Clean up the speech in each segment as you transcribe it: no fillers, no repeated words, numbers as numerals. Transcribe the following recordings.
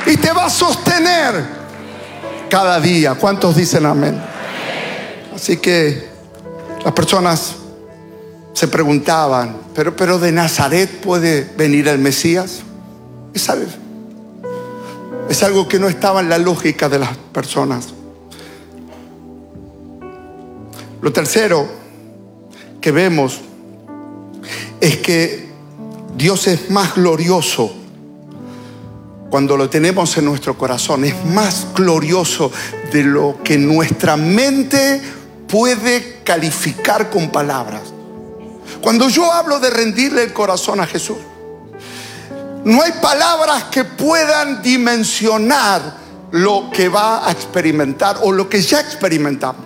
y te va a sostener cada día. ¿Cuántos dicen amén? Así que las personas se preguntaban, pero ¿de Nazaret puede venir el Mesías? Es algo que no estaba en la lógica de las personas. Lo tercero que vemos es que Dios es más glorioso cuando lo tenemos en nuestro corazón. Es más glorioso de lo que nuestra mente puede calificar con palabras. Cuando yo hablo de rendirle el corazón a Jesús, no hay palabras que puedan dimensionar lo que va a experimentar o lo que ya experimentamos.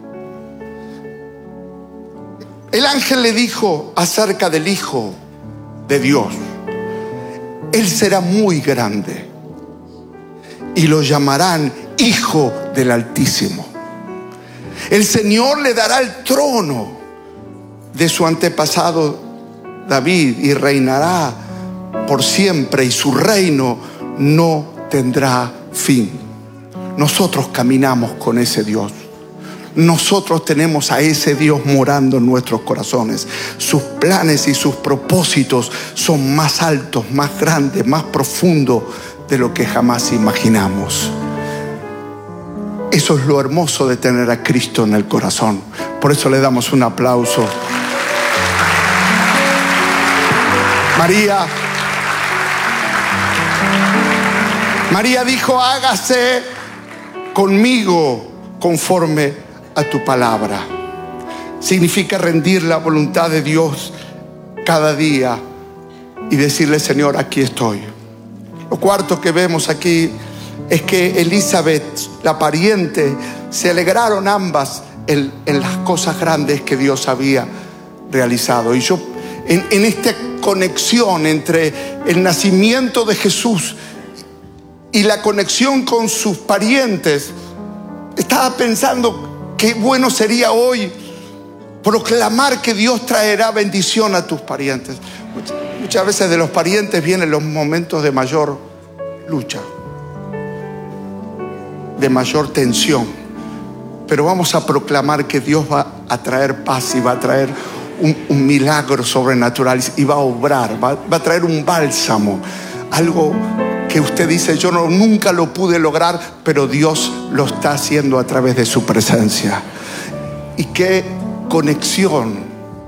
El ángel le dijo acerca del Hijo de Dios: Él será muy grande y lo llamarán Hijo del Altísimo. El Señor le dará el trono de su antepasado David y reinará por siempre, y su reino no tendrá fin. Nosotros caminamos con ese Dios. Nosotros tenemos a ese Dios morando en nuestros corazones. Sus planes y sus propósitos son más altos, más grandes, más profundos de lo que jamás imaginamos. Eso es lo hermoso de tener a Cristo en el corazón. Por eso le damos un aplauso. María dijo: hágase conmigo conforme a tu palabra. Significa rendir la voluntad de Dios cada día y decirle: Señor, aquí estoy. Lo cuarto que vemos aquí es que Elizabeth, la pariente, se alegraron ambas en las cosas grandes que Dios había realizado. Y yo, en esta conexión entre el nacimiento de Jesús y la conexión con sus parientes, estaba pensando qué bueno sería hoy proclamar que Dios traerá bendición a tus parientes. Muchas veces de los parientes vienen los momentos de mayor lucha, de mayor tensión. Pero vamos a proclamar que Dios va a traer paz y va a traer un milagro sobrenatural y va a obrar, va a traer un bálsamo, algo que usted dice: yo nunca lo pude lograr, pero Dios lo está haciendo a través de su presencia. Y qué conexión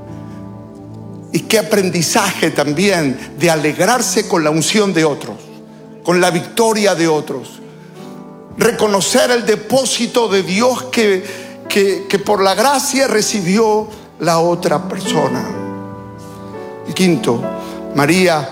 y qué aprendizaje también de alegrarse con la unción de otros, con la victoria de otros. Reconocer el depósito de Dios que por la gracia recibió la otra persona. Y quinto, María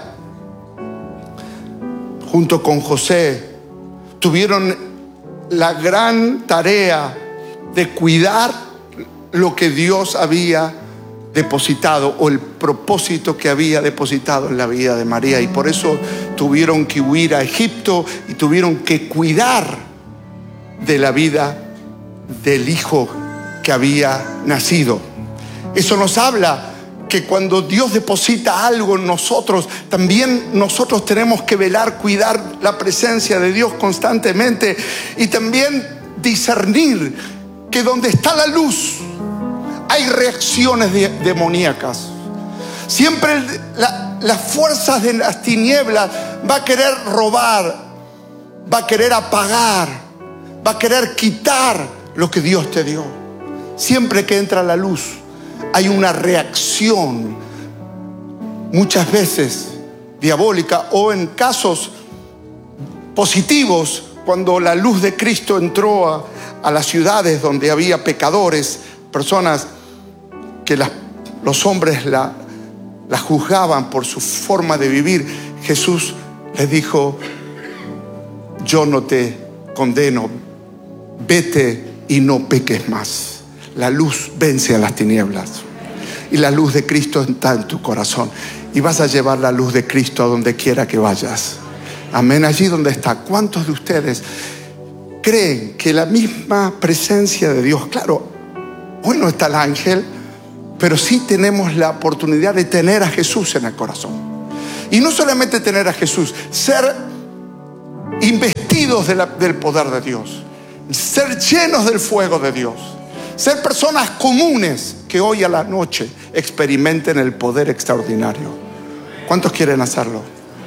junto con José tuvieron la gran tarea de cuidar lo que Dios había depositado, o el propósito que había depositado en la vida de María. Y por eso tuvieron que huir a Egipto y tuvieron que cuidar de la vida del hijo que había nacido. Eso nos habla que cuando Dios deposita algo en nosotros, también nosotros tenemos que velar, cuidar la presencia de Dios constantemente, y también discernir que donde está la luz hay reacciones demoníacas. Siempre las fuerzas de las tinieblas va a querer robar, va a querer apagar, va a querer quitar lo que Dios te dio. Siempre que entra la luz hay una reacción, muchas veces diabólica, o en casos positivos, cuando la luz de Cristo entró a las ciudades donde había pecadores, personas que los hombres la juzgaban por su forma de vivir. Jesús les dijo: yo no te condeno, vete y no peques más. La luz vence a las tinieblas, y la luz de Cristo está en tu corazón, y vas a llevar la luz de Cristo a donde quiera que vayas. Amén. Allí donde está. ¿Cuántos de ustedes creen que la misma presencia de Dios, claro, hoy no está el ángel, pero sí tenemos la oportunidad de tener a Jesús en el corazón? Y no solamente tener a Jesús, ser investidos del poder de Dios, ser llenos del fuego de Dios, ser personas comunes que hoy a la noche experimenten el poder extraordinario. ¿Cuántos quieren hacerlo?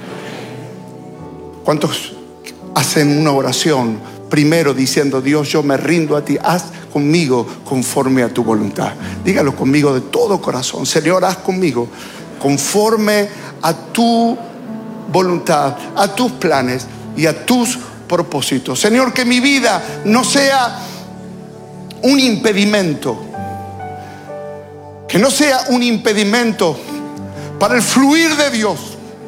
¿Cuántos hacen una oración primero diciendo: Dios, yo me rindo a ti, haz conmigo conforme a tu voluntad? Dígalo conmigo de todo corazón: Señor, haz conmigo conforme a tu voluntad, a tus planes y a tus propósitos. Señor, que mi vida no sea un impedimento, que no sea un impedimento para el fluir de Dios.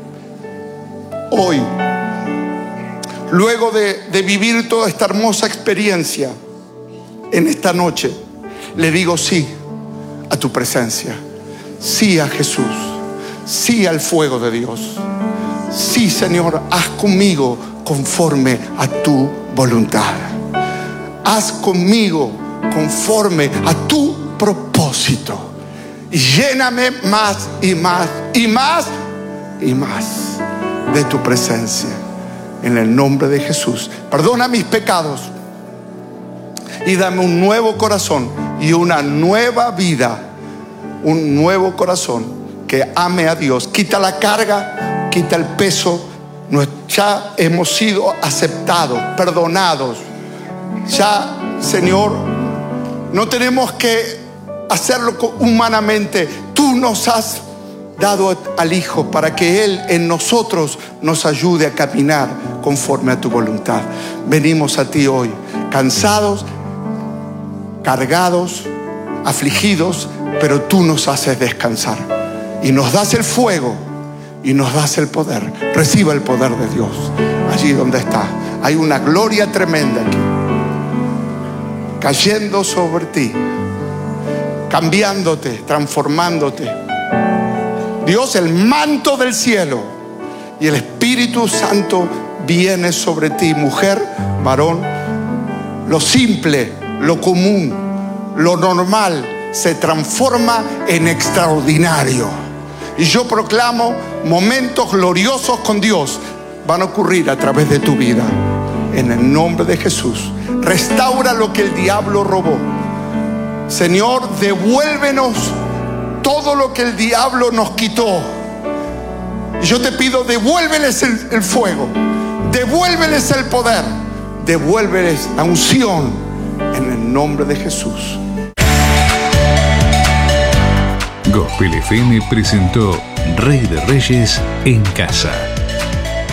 Hoy, luego de vivir toda esta hermosa experiencia, en esta noche le digo sí a tu presencia, sí a Jesús, sí al fuego de Dios. Sí, Señor, haz conmigo conforme a tu voluntad. Haz conmigo conforme a tu propósito. Y lléname más y más y más y más de tu presencia. En el nombre de Jesús, perdona mis pecados y dame un nuevo corazón y una nueva vida, un nuevo corazón que ame a Dios. Quita la carga, quita el peso. Ya hemos sido aceptados, perdonados. Ya, Señor, no tenemos que hacerlo humanamente. Tú nos has dado al Hijo para que Él en nosotros nos ayude a caminar conforme a tu voluntad. Venimos a ti hoy, cansados, cargados, afligidos, pero tú nos haces descansar y nos das el fuego y nos das el poder. Reciba el poder de Dios allí donde está. Hay una gloria tremenda aquí, cayendo sobre ti, cambiándote, transformándote. Dios, el manto del cielo y el Espíritu Santo viene sobre ti, mujer, varón. Lo simple, lo común, lo normal se transforma en extraordinario. Y yo proclamo: momentos gloriosos con Dios van a ocurrir a través de tu vida. En el nombre de Jesús, restaura lo que el diablo robó. Señor, devuélvenos todo lo que el diablo nos quitó. Y yo te pido: devuélveles el fuego, devuélveles el poder, devuélveles la unción, en el nombre de Jesús. Gospel FM presentó Rey de Reyes en Casa.